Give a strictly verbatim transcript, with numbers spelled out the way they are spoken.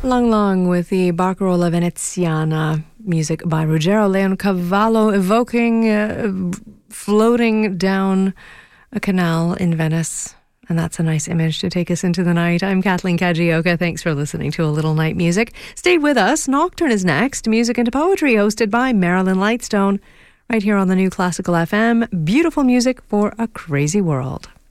Lang Lang with the Barcarola Veneziana, music by Ruggero Leoncavallo, evoking uh, floating down a canal in Venice. And that's a nice image to take us into the night. I'm Kathleen Kajioka. Thanks for listening to A Little Night Music. Stay with us. Nocturne is next. Music into Poetry, hosted by Marilyn Lightstone, right here on the New Classical F M. Beautiful music for a crazy world.